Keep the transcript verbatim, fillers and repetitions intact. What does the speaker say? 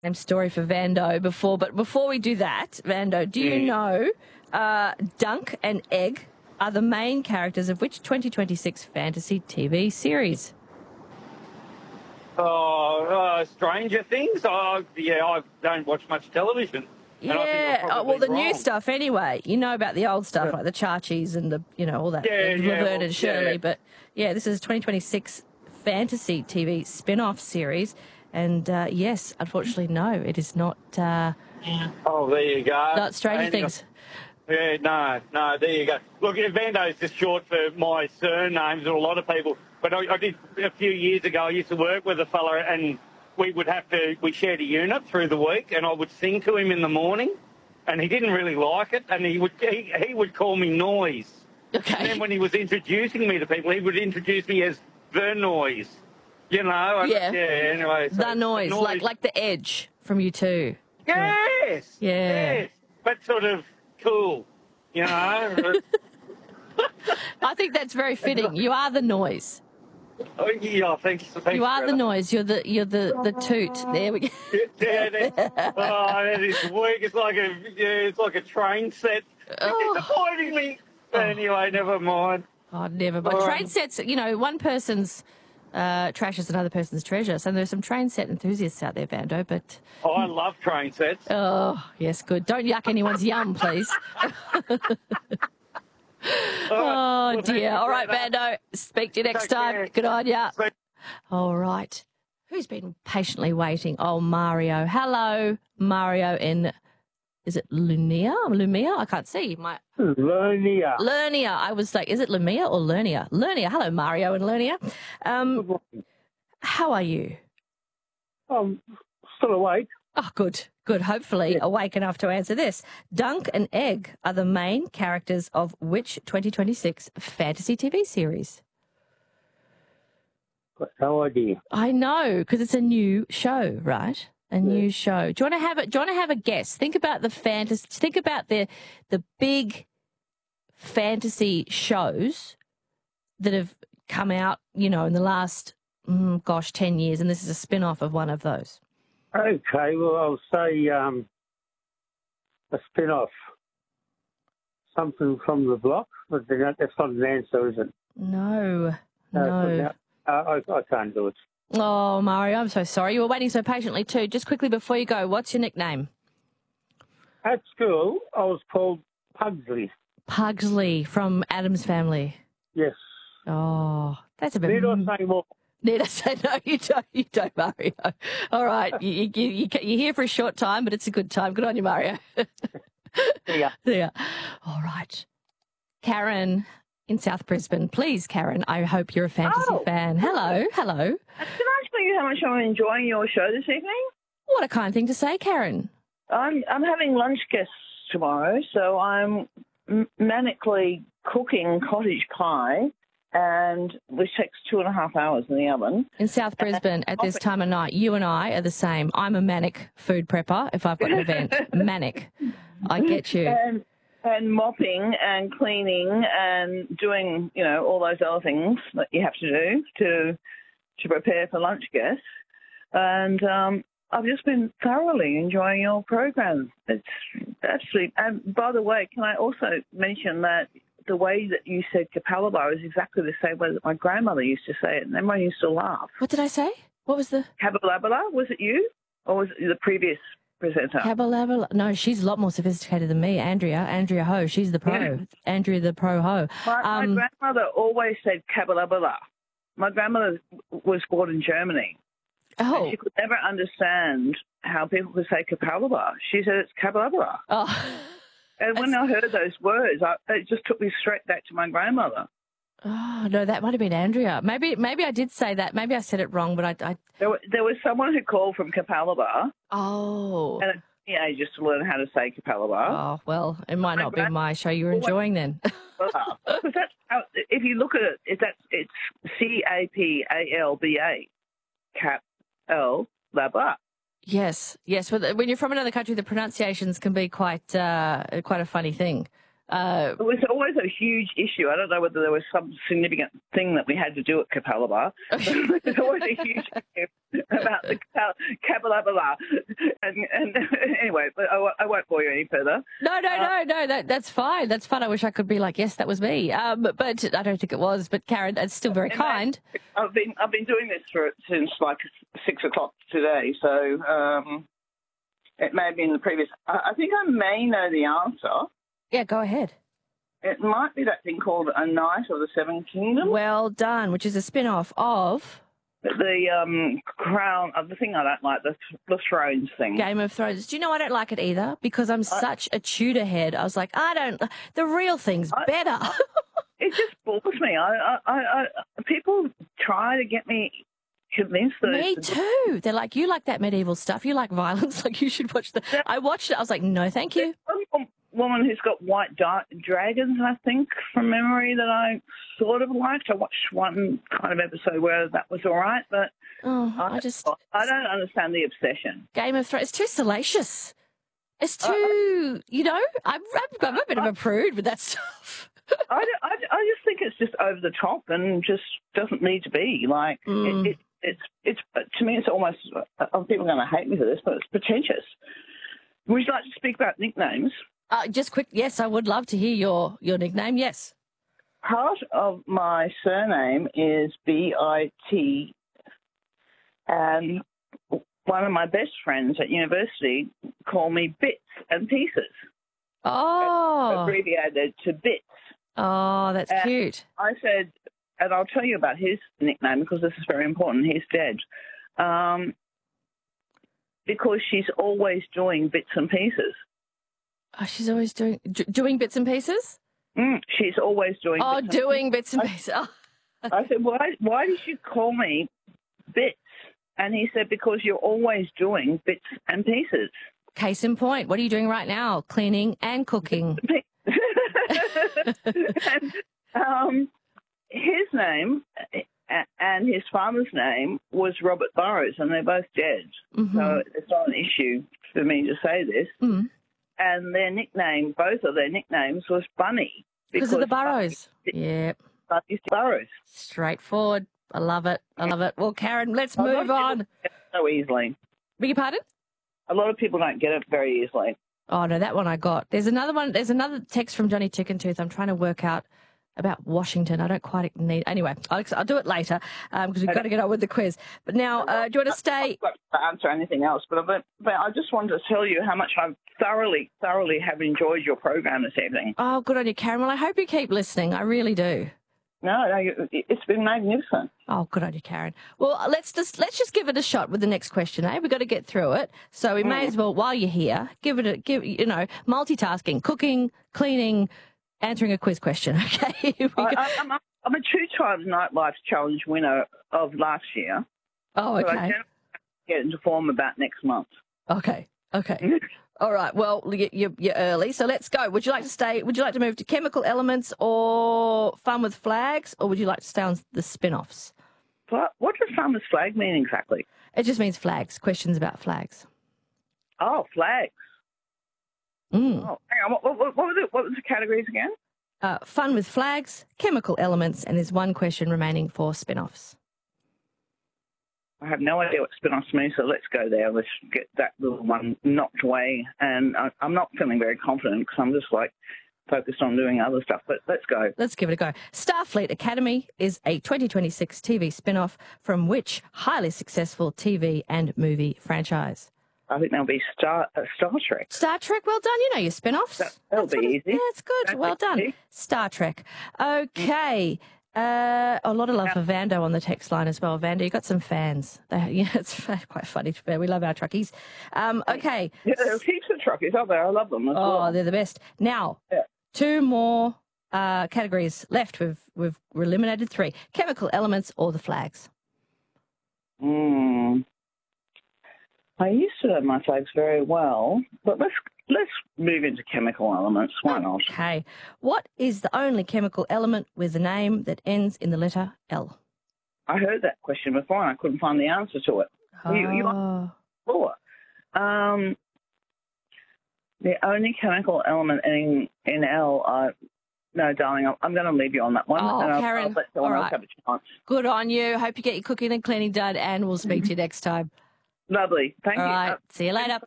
Same story for Vando before, but before we do that, Vando, do you know uh, Dunk and Egg are the main characters of which twenty twenty-six fantasy T V series? Oh, uh, Stranger Things? Oh, yeah, I don't watch much television. and I think I'm Yeah, oh, well, probably the new wrong. stuff anyway. You know about the old stuff, like the Charchies and the, you know, all that, Yeah, the yeah, Laverne well, and Shirley. yeah. But, yeah, this is twenty twenty-six fantasy T V spin-off series. And, uh, yes, unfortunately, no, it is not, uh, Oh, there you go. not Stranger And, Things. Yeah, no, no, there you go. Look, Vando's just short for my surnames and a lot of people. But I, I did, a few years ago, I used to work with a fella and we would have to, we shared a unit through the week and I would sing to him in the morning and he didn't really like it and he would, he, he would call me Noise. Okay. And then when he was introducing me to people, he would introduce me as The Noise. You know? And, Yeah. Yeah, anyway. So The noise, like like the Edge from U two. Yes. Yeah. Yes. But sort of cool, you know? I think that's very fitting. You are the noise. Oh, yeah, thanks. thanks You are the Greta. noise. You're the you're the the toot. There we go. Yeah, that, oh, that is weak. It's like a yeah, it's like a train set. Oh. It's disappointing me. Anyway, never mind. Oh, never. But All train right. sets, you know, one person's uh, trash is another person's treasure. So there's some train set enthusiasts out there, Vando. But Oh, I love train sets. oh, yes, good. Don't yuck anyone's yum, please. All right. Oh Well, thank dear. you, All right, Greta. Vando. Speak to you next Take time. care. Good on ya. Thank- All right. Who's been patiently waiting? Oh, Mario. Hello, Mario in, is it Lumia? Lumia? I can't see. My Lernia. Lernia. I was like, is it Lumia or Lernia? Lernia. Hello, Mario and Lernia. Um, how are you? I'm still awake. Oh, good. Good. Hopefully awake enough to answer this. Dunk and Egg are the main characters of which twenty twenty-six fantasy T V series? Got no idea. I know, because it's a new show, right? A new show. Do you want to have a? Do you want to have a guess? Think about the fantasy. Think about the the big fantasy shows that have come out, you know, in the last, mm, gosh, ten years, and this is a spin-off of one of those. Okay, well, I'll say um, a spin-off. Something from the block, but then that's not an answer, is it? No, No, no. Uh, I, I can't do it. Oh, Mario, I'm so sorry. You were waiting so patiently too. Just quickly before you go, what's your nickname? At school, I was called Pugsley. Pugsley from Adam's Family. Yes. Oh, that's a bit. Need I say more? Need I say no? You don't. You don't, Mario. All right, you, you, you, you're here for a short time, but it's a good time. Good on you, Mario. Yeah. Yeah. All right, Karen in South Brisbane. Please, Karen. I hope you're a fantasy Oh. fan. Hello, hello. Can I tell you how much I'm enjoying your show this evening? What a kind thing to say, Karen. I'm I'm having lunch guests tomorrow, so I'm m- manically cooking cottage pie, and which takes two and a half hours in the oven. In South Brisbane at this time of night, you and I are the same. I'm a manic food prepper if I've got an event. Manic. I get you. And and mopping and cleaning and doing, you know, all those other things that you have to do to to prepare for lunch guests. And um, I've just been thoroughly enjoying your program. It's absolutely. And by the way, can I also mention that the way that you said Capalaba is exactly the same way that my grandmother used to say it, and everyone used to laugh. What did I say? What was the Cabalabala, was it you? Or was it the previous presenter? Cabalabala? No, she's a lot more sophisticated than me. Andrea, Andrea Ho. She's the pro. Yeah. Andrea the pro ho. My, Um, my grandmother always said Cabalabala. My grandmother was born in Germany. oh, And she could never understand how people could say Capalaba. She said it's Cabalabala. oh, And when I heard those words, I, it just took me straight back to my grandmother. oh, no, that might have been Andrea. Maybe, maybe I did say that. Maybe I said it wrong, but I, I There, wa- there was someone who called from Capalaba, oh, and it took me ages to learn how to say Capalaba. oh, well, it might not be my show you were enjoying then. Because that's how, if you look at it, it that's it's C A P A L B A, Cap L Laba. Yes, yes. Well, when you're from another country, the pronunciations can be quite, uh, quite a funny thing. Uh, It was always a huge issue. I don't know whether there was some significant thing that we had to do at Capalaba. There's always a huge issue about the Capalaba. And, and anyway, but I, I won't bore you any further. no, no, Uh, no, no. That, that's fine. That's fun. I wish I could be like, yes, that was me. Um, but I don't think it was. But Karen, it's still very And kind. I've been I've been doing this for since like six o'clock today, so um, it may have been the previous. I, I think I may know the answer. Yeah, go ahead. It might be that thing called A Knight of the Seven Kingdoms. Well done, which is a spin-off of The um, crown of the thing I don't like, the the thrones thing. Game of Thrones. Do you know I don't like it either because I'm such a Tudor head. I was like, I don't. The real thing's I- better. It just bores me. I, I, I, I people try to get me convinced that Me it's too. They're like, you like that medieval stuff. You like violence. Like you should watch the. I watched it. I was like, no, thank you. Some woman who's got white di- dragons, I think, from memory, that I sort of liked. I watched one kind of episode where that was all right, but Oh, I, I just I don't understand the obsession. Game of Thrones. It's too salacious. It's Uh, too, you know. I'm, I'm, I'm a bit of a prude with that stuff. I, don't- I, I just think it's just over the top and just doesn't need to be. Like, Mm. it, it, it's, it's, to me, it's almost, uh, people are going to hate me for this, but it's pretentious. Would you like to speak about nicknames? Uh, just quick, yes, I would love to hear your your nickname. Yes. Part of my surname is B I T, and one of my best friends at university called me Bits and Pieces, Oh, abbreviated to Bits. oh, that's Uh, cute. I said, and I'll tell you about his nickname because this is very important. He's dead. Um, because she's always doing bits and pieces. Oh, she's always doing d- doing bits and pieces. Mm, she's always doing Oh, bits and doing bits and I- pieces. Oh. I said, why, why did you call me Bits? And he said, because you're always doing bits and pieces. Case in point, what are you doing right now? Cleaning and cooking. and, um, his name a- and his father's name was Robert Burrows, and they're both dead. Mhm. So it's not an issue for me to say this. Mm. And their nickname, both of their nicknames, was Bunny. Because of the burrows. Yeah, Bunny's Burrows. straightforward. I love it. I love it. Well, Karen, let's A lot of move people on. get it so easily. Beg your pardon? A lot of people don't get it very easily. Oh, no, that one I got. There's another one. There's another text from Johnny Chicken Tooth. I'm trying to work out about Washington. I don't quite need. Anyway, I'll, I'll do it later because we've got to get on with the quiz. But now, uh, do you want to stay? I've got to answer anything else, but, but, but I just wanted to tell you how much I thoroughly, thoroughly have enjoyed your program this evening. Oh, good on you, Karen. Well, I hope you keep listening. I really do. No, no, you- it's been magnificent. Oh, good on you, Karen. Well, let's just let's just give it a shot with the next question, eh? We've got to get through it, so we may as well, while you're here, give it a give. You know, multitasking, cooking, cleaning, answering a quiz question. Okay. Here we I, go. I, I'm, a, I'm a two-time Nightlife Challenge winner of last year. Oh, So I okay. generally get into form about next month. Okay. Okay. All right. Well, you- you- you're early, so let's go. Would you like to stay? Would you like to move to chemical elements or fun with flags, or would you like to stay on the spin-offs? But what does farmer's flag mean exactly? It just means flags. Questions about flags. Oh, flags. Mm. Oh, hang on. What, what, what, were the, what was the categories again? Uh, fun with flags, chemical elements, and there's one question remaining for spin-offs. I have no idea what spin-offs mean, so let's go there. Let's get that little one knocked away. And I, I'm not feeling very confident because I'm just like focused on doing other stuff. But let's go. Let's give it a go. Starfleet Academy is a twenty twenty-six T V spin-off from which highly successful T V and movie franchise? I think that'll be Star uh, Star Trek. Star Trek, well done. You know your spin-offs. That- that'll That's be what it- easy. Yeah, it's good. That's well done. easy. Star Trek. Okay. Uh, a lot of love for Vando on the text line as well. Vando, you got some fans. They, yeah, it's quite funny. We love our truckies. Um, okay. Yeah, there are heaps of truckies out there. I love them as Oh, well. they're the best. Now, Yeah. two more uh, categories left. We've we've eliminated three: chemical elements or the flags. Mm. I used to know my flags very well, but let's let's move into chemical elements. Why not? Okay. What is the only chemical element with a name that ends in the letter L? I heard that question before and I couldn't find the answer to it. You- you- Oh. Sure. Um, The only chemical element in in L, uh, no, darling, I'm, I'm going to leave you on that one. Oh, and I'll, Karen, I'll let someone all else right. have a chance. Good on you. Hope you get your cooking and cleaning done, and we'll speak to you next time. Lovely. Thank All you. right. Uh, See you later.